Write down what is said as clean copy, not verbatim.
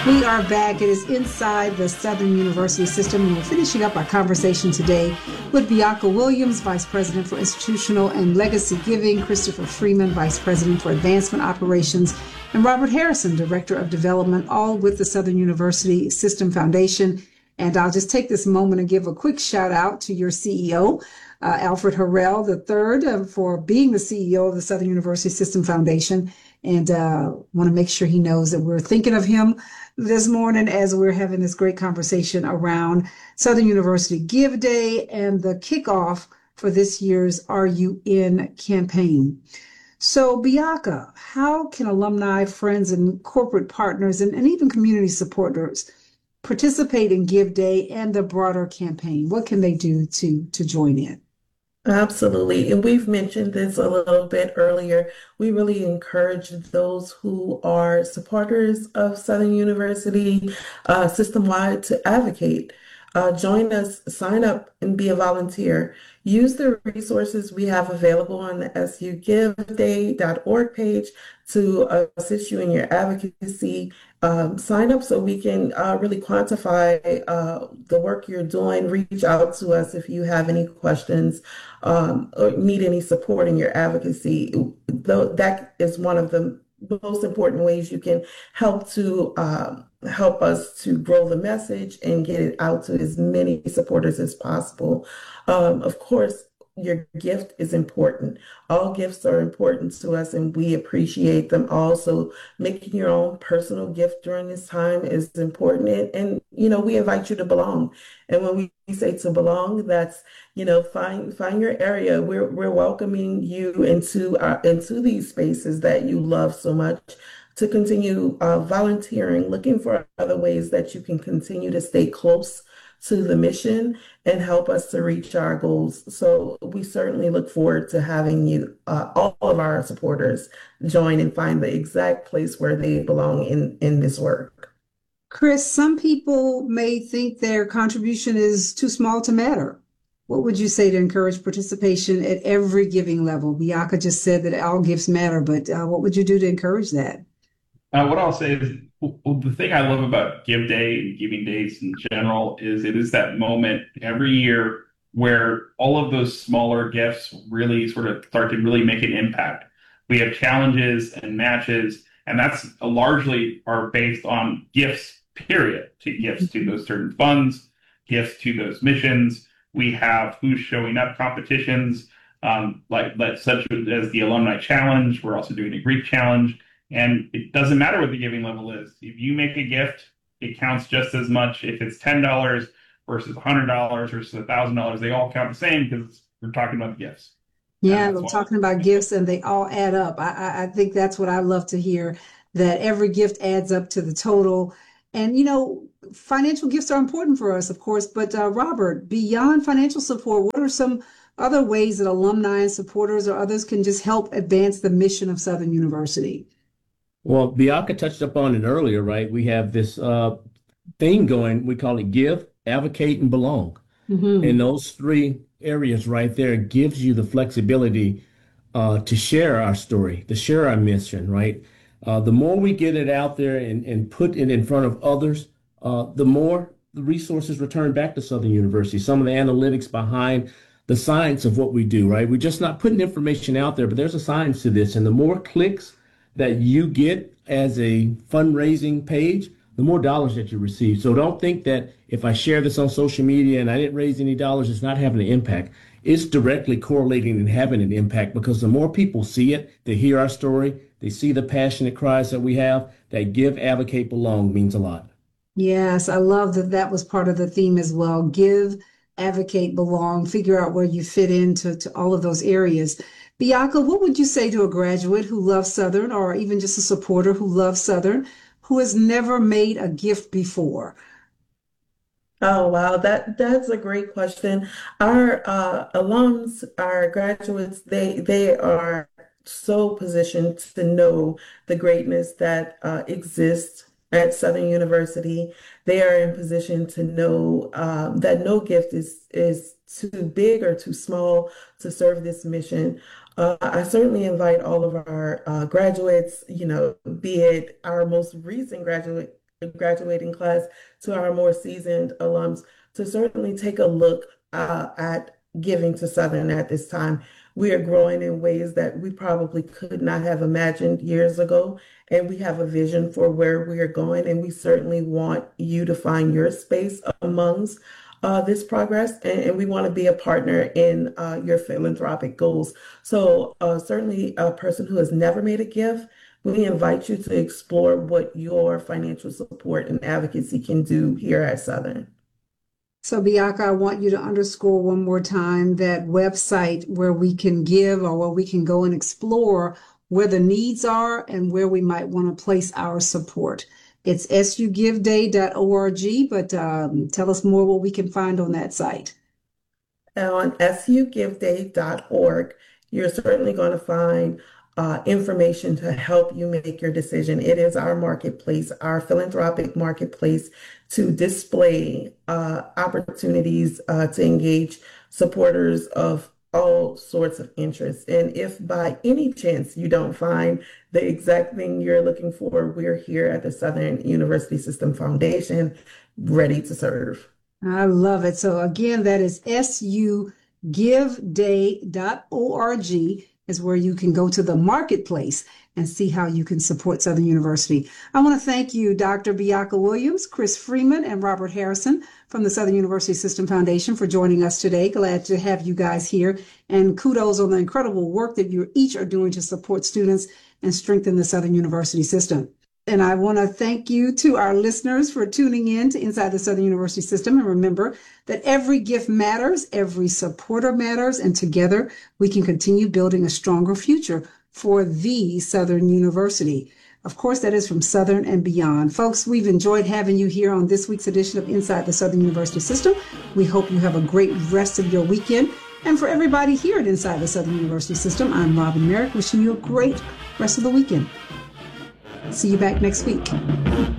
We are back. It is inside the Southern University system, and we're finishing up our conversation today with Bianca Williams, Vice President for Institutional and Legacy Giving, Christopher Freeman, Vice President for Advancement Operations, and Robert Harrison, Director of Development, all with the Southern University System Foundation. And I'll just take this moment and give a quick shout out to your CEO, Alfred Harrell III, for being the CEO of the Southern University System Foundation. And want to make sure he knows that we're thinking of him this morning as we're having this great conversation around Southern University Give Day and the kickoff for this year's Are You In campaign. So, Bianca, how can alumni, friends, and corporate partners, and even community supporters participate in Give Day and the broader campaign? What can they do to join in? Absolutely. And we've mentioned this a little bit earlier. We really encourage those who are supporters of Southern University system-wide to advocate. Join us, sign up, and be a volunteer. Use the resources we have available on the sugiveday.org page to assist you in your advocacy. Sign up so we can really quantify the work you're doing. Reach out to us if you have any questions or need any support in your advocacy. Though that is one of the most important ways you can help us to grow the message and get it out to as many supporters as possible. Of course, your gift is important. All gifts are important to us and we appreciate them all. So making your own personal gift during this time is important. And we invite you to belong. And when we say to belong, that's, find your area. We're welcoming you into these spaces that you love so much to continue volunteering, looking for other ways that you can continue to stay close to the mission and help us to reach our goals. So we certainly look forward to having you, all of our supporters, join and find the exact place where they belong in this work. Chris, some people may think their contribution is too small to matter. What would you say to encourage participation at every giving level? Bianca just said that all gifts matter, but what would you do to encourage that? What I'll say is the thing I love about Give Day and Giving Days in general is it is that moment every year where all of those smaller gifts really sort of start to really make an impact. We have challenges and matches, and that's largely are based on gifts, period, to gifts to those certain funds, gifts to those missions. We have who's showing up competitions, like such as the Alumni Challenge. We're also doing a Greek Challenge. And it doesn't matter what the giving level is. If you make a gift, it counts just as much. If it's $10 versus $100 versus $1,000, they all count the same because we're talking about gifts. And Yeah, that's we're why. talking about gifts and they all add up. I think that's what I love to hear, that every gift adds up to the total. And, financial gifts are important for us, of course, but Robert, beyond financial support, what are some other ways that alumni and supporters or others can just help advance the mission of Southern University? Well, Bianca touched upon it earlier, right? We have this thing going, we call it give, advocate, and belong. And Hmm. those three areas right there gives you the flexibility to share our story, to share our mission, right? The more we get it out there and put it in front of others, the more the resources return back to Southern University. Some of the analytics behind the science of what we do, right? We're just not putting information out there, but there's a science to this. And the more clicks that you get as a fundraising page, the more dollars that you receive. So don't think that if I share this on social media and I didn't raise any dollars, it's not having an impact. It's directly correlating and having an impact because the more people see it, they hear our story, they see the passionate cries that we have, that give, advocate, belong means a lot. Yes, I love that that was part of the theme as well. Give, advocate, belong, figure out where you fit into to all of those areas. Bianca, what would you say to a graduate who loves Southern or even just a supporter who loves Southern who has never made a gift before? Oh, wow, that's a great question. Our alums, our graduates, they are so positioned to know the greatness that exists at Southern University. They are in position to know that no gift is too big or too small to serve this mission. I certainly invite all of our graduates, be it our most recent graduate graduating class to our more seasoned alums to certainly take a look at giving to Southern at this time. We are growing in ways that we probably could not have imagined years ago, and we have a vision for where we are going, and we certainly want you to find your space amongst this progress, and we want to be a partner in your philanthropic goals. So certainly a person who has never made a gift, we invite you to explore what your financial support and advocacy can do here at Southern. So, Bianca, I want you to underscore one more time that website where we can give or where we can go and explore where the needs are and where we might want to place our support. It's sugiveday.org, but tell us more what we can find on that site. On sugiveday.org, you're certainly going to find information to help you make your decision. It is our marketplace, our philanthropic marketplace, to display opportunities to engage supporters of all sorts of interests. And if by any chance you don't find the exact thing you're looking for, we're here at the Southern University System Foundation, ready to serve. I love it. So again, that is sugiveday.org is where you can go to the marketplace and see how you can support Southern University. I want to thank you, Dr. Bianca Williams, Chris Freeman, and Robert Harrison from the Southern University System Foundation for joining us today. Glad to have you guys here, and kudos on the incredible work that you each are doing to support students and strengthen the Southern University system. And I want to thank you to our listeners for tuning in to Inside the Southern University System. And remember that every gift matters, every supporter matters, and together we can continue building a stronger future for the Southern University. Of course, that is from Southern and beyond. Folks, we've enjoyed having you here on this week's edition of Inside the Southern University System. We hope you have a great rest of your weekend. And for everybody here at Inside the Southern University System, I'm Robin Merrick, wishing you a great rest of the weekend. See you back next week.